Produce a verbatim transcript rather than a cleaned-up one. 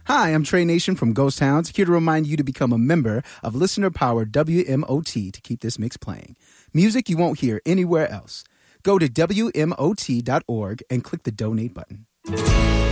Hi, I'm Trey Nation from Ghost Towns, here to remind you to become a member of listener-powered W M O T to keep this mix playing. Music you won't hear anywhere else. Go to W M O T dot org and click the donate button.